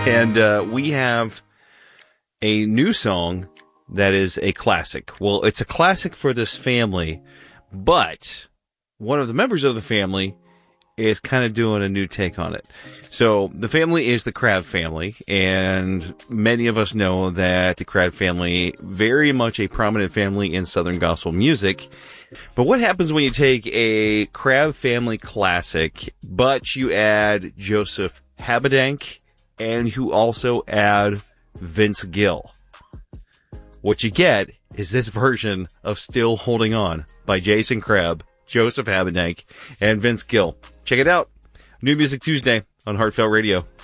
And we have a new song that is a classic. Well, it's a classic for this family, but one of the members of the family is kind of doing a new take on it. So the family is the Crabb family, and many of us know that the Crabb family, very much a prominent family in Southern gospel music. But what happens when you take a Crabb family classic, but you add Joseph Habedank, and you also add Vince Gill? What you get is this version of Still Holding On by Jason Crabb, Joseph Habedank, and Vince Gill. Check it out. New Music Tuesday on Heartfelt Radio.